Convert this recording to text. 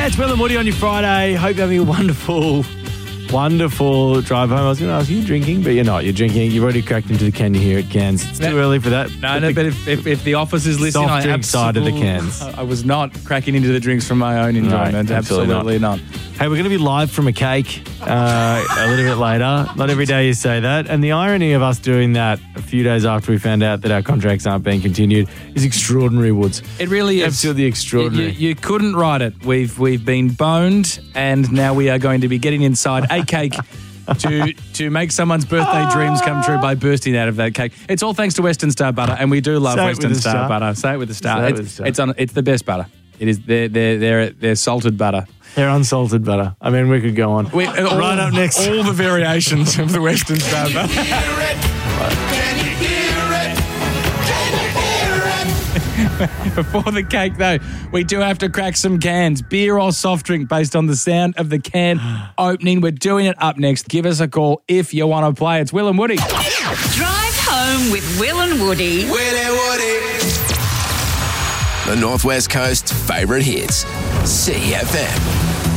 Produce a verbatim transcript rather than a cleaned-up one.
Yeah, it's Will and Woody on your Friday. Hope you're having a wonderful, wonderful drive home. I was going to ask you drinking, but you're not. You're drinking. You've already cracked into the can here at Cans. It's too No, early for that. No, no, but if, if, if the office is listening, soft I drink side of the absolutely- cans. I was not cracking into the drinks from my own enjoyment. No, absolutely absolutely not. Hey, we're going to be live from a cake uh, a little bit later. Not every day you say that. And the irony of us doing that a few days after we found out that our contracts aren't being continued is extraordinary, Woods. It really is. Absolutely extraordinary. You, you, you couldn't write it. We've we've been boned, and now we are going to be getting inside a cake to to make someone's birthday dreams come true by bursting out of that cake. It's all thanks to Western Star butter, and we do love Say it Western with a Star, star. butter. Say it with a star. Say it It's with a star. it's, on, it's the best butter. It is. They're they're they're, they're salted butter. They're unsalted butter. I mean, we could go on. We, all, right up next. all the variations of the Western Star butter. Can you hear it? Can you hear it? Before the cake, though, we do have to crack some cans. Beer or soft drink based on the sound of the can opening. We're doing it up next. Give us a call if you want to play. It's Will and Woody. Drive home with Will and Woody. Willy Woody. The Northwest Coast favourite hits. C F M.